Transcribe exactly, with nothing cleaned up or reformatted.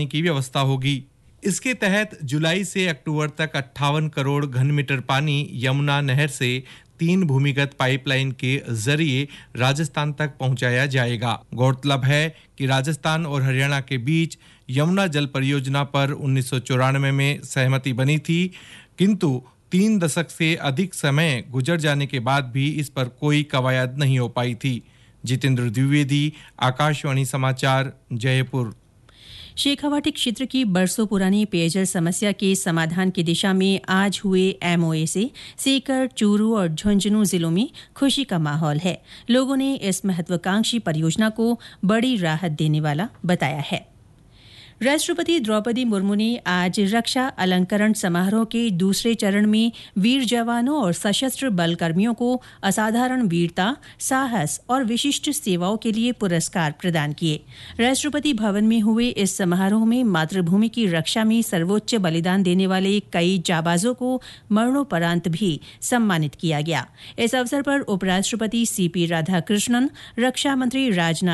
पानी की व्यवस्था होगी। इसके तहत जुलाई से अक्टूबर तक अट्ठावन करोड़ घन मीटर पानी यमुना नहर से तीन भूमिगत पाइपलाइन के जरिए राजस्थान तक पहुंचाया जाएगा। गौरतलब है कि राजस्थान और हरियाणा के बीच यमुना जल परियोजना पर उन्नीस सौ चौरानवे में सहमति बनी थी, किंतु तीन दशक से अधिक समय गुजर जाने के बाद भी इस पर कोई कवायद नहीं हो पाई थी। जितेंद्र द्विवेदी, आकाशवाणी समाचार, जयपुर। शेखावाटी क्षेत्र की बरसों पुरानी पेयजल समस्या के समाधान की दिशा में आज हुए एमओए से सीकर, चूरू और झुंझुनू जिलों में खुशी का माहौल है। लोगों ने इस महत्वाकांक्षी परियोजना को बड़ी राहत देने वाला बताया है। राष्ट्रपति द्रौपदी मुर्मू ने आज रक्षा अलंकरण समारोह के दूसरे चरण में वीर जवानों और सशस्त्र बल कर्मियों को असाधारण वीरता, साहस और विशिष्ट सेवाओं के लिए पुरस्कार प्रदान किए। राष्ट्रपति भवन में हुए इस समारोह में मातृभूमि की रक्षा में सर्वोच्च बलिदान देने वाले कई जाबाजों को मरणोपरांत भी सम्मानित किया गया। इस अवसर पर उपराष्ट्रपति सीपी राधाकृष्णन, रक्षा मंत्री राजनाथ